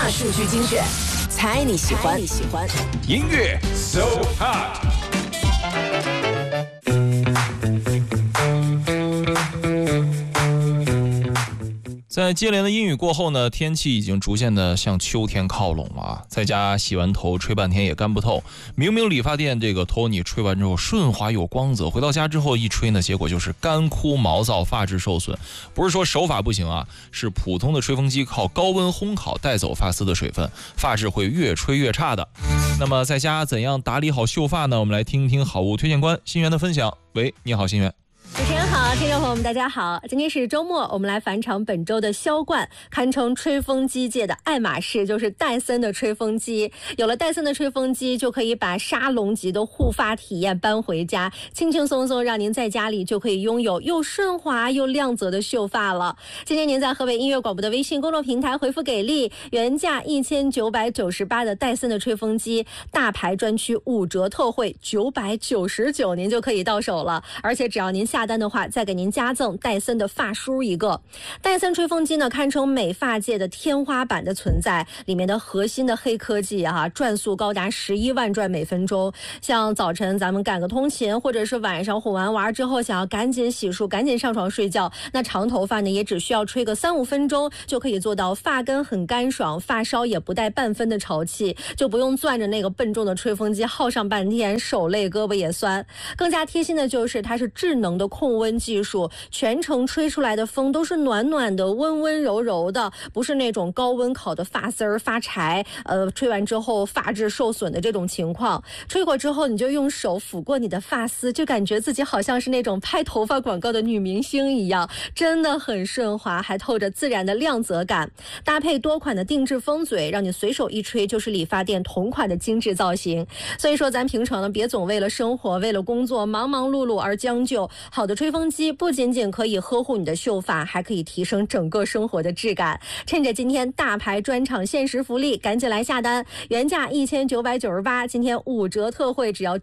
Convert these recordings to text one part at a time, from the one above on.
大数据精选，猜你喜欢。 音乐 So Hot。在接连的阴雨过后呢，天气已经逐渐的向秋天靠拢了。在家洗完头吹半天也干不透，明明理发店这个托尼吹完之后顺滑有光泽，回到家之后一吹呢，结果就是干枯毛躁，发质受损。不是说手法不行啊，是普通的吹风机靠高温烘烤带走发丝的水分，发质会越吹越差的。那么在家怎样打理好秀发呢？我们来听一听好物推荐官新源的分享。喂，你好，新源。 主持人好，听众朋友们大家好，今天是周末，我们来返场本周的销冠，堪称吹风机界的爱马仕，就是戴森的吹风机。有了戴森的吹风机，就可以把沙龙级的护发体验搬回家，轻轻松松让您在家里就可以拥有又顺滑又亮泽的秀发了。今天您在河北音乐广播的微信公众平台回复给力，原价1998的戴森的吹风机大牌专区5折特惠999，您就可以到手了。而且只要您下单的话，再给您加赠戴森的发梳一个。戴森吹风机呢，堪称美发界的天花板的存在，里面的核心的黑科技转速高达11万转每分钟。像早晨咱们赶个通勤，或者是晚上哄完娃之后想要赶紧洗漱赶紧上床睡觉，那长头发呢也只需要吹个3-5分钟就可以做到发根很干爽，发梢也不带半分的潮气，就不用攥着那个笨重的吹风机耗上半天，手累胳膊也酸。更加贴心的就是它是智能的控温技术，全程吹出来的风都是暖暖的温温柔柔的，不是那种高温烤的发丝儿发柴，吹完之后发质受损的这种情况。吹过之后你就用手抚过你的发丝，就感觉自己好像是那种拍头发广告的女明星一样，真的很顺滑，还透着自然的亮泽感。搭配多款的定制风嘴，让你随手一吹就是理发店同款的精致造型。所以说咱平常呢，别总为了生活为了工作忙忙碌碌而将就，好的吹风机不仅仅可以呵护你的秀发，还可以提升整个生活的质感。趁着今天大牌专场限时福利，赶紧来下单，原价1998，今天5折特惠，只要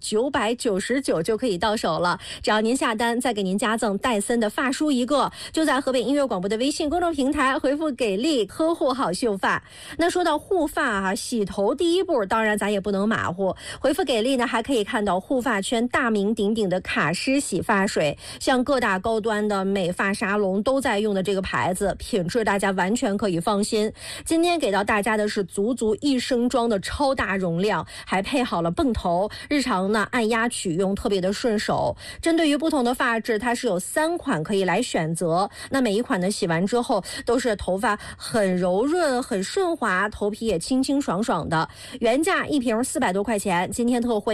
999就可以到手了。只要您下单，再给您加赠戴森的发梳一个，就在河北音乐广播的微信公众平台回复给力，呵护好秀发。那说到护发洗头第一步当然咱也不能马虎，回复给力呢还可以看到护发圈大名鼎鼎的卡诗洗发水，像各大高端的美发沙龙都在用的这个牌子，品质大家完全可以放心。今天给到大家的是足1升装的超大容量，还配好了泵头，日常呢按压取用特别的顺手。针对于不同的发质，它是有3款可以来选择，那每一款呢洗完之后都是头发很柔润很顺滑，头皮也清清爽爽的。原价一瓶400多块钱，今天特惠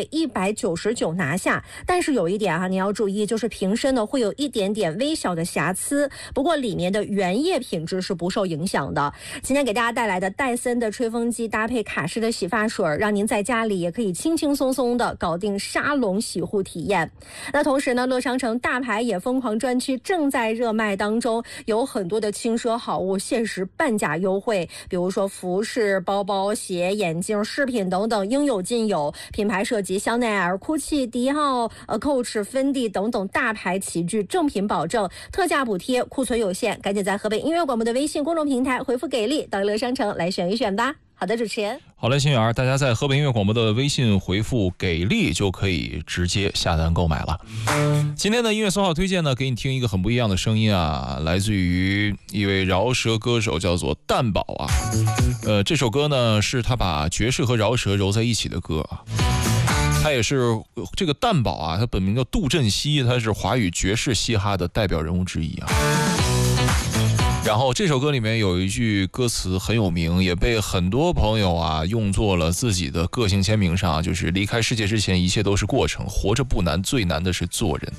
199拿下。但是有一点你要注意，就是瓶身呢会有一点点微小的瑕疵，不过里面的原液品质是不受影响的。今天给大家带来的戴森的吹风机搭配卡诗的洗发水，让您在家里也可以轻轻松松的搞定沙龙洗护体验。那同时呢，乐商城大牌也疯狂专区正在热卖当中，有很多的轻奢好物限时半价优惠，比如说服饰、包包、鞋、眼镜、饰品等等应有尽有，品牌涉及香奈儿、GUCCI、迪奥、Coach、芬迪等等大牌齐聚，正品保证，特价补贴，库存有限，赶紧在河北音乐广播的微信公众平台回复给力，到乐商城来选一选吧。好的，主持人。 好嘞，新源，大家在河北音乐广播的微信回复给力就可以直接下单购买了。今天的音乐搜好推荐呢，给你听一个很不一样的声音来自于一位饶舌歌手，叫做蛋堡这首歌呢是他把爵士和饶舌揉在一起的歌他也是这个蛋堡他本名叫杜振熙，他是华语爵士嘻哈的代表人物之一然后这首歌里面有一句歌词很有名，也被很多朋友用作了自己的个性签名上，就是离开世界之前一切都是过程，活着不难，最难的是做人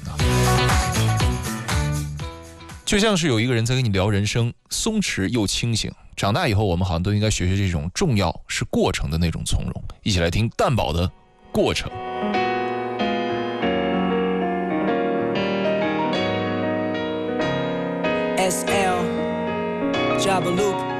就像是有一个人在跟你聊人生，松弛又清醒。长大以后我们好像都应该学学这种重要是过程的那种从容。一起来听蛋堡的过程。 SL Jabba Loop